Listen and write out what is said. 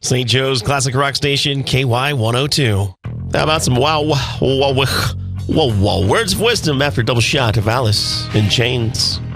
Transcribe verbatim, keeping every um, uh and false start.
Saint Joe's Classic Rock Station, K Y one oh two. How about some wow, wow, wow, wow, wow, words of wisdom after a double shot of Alice in Chains?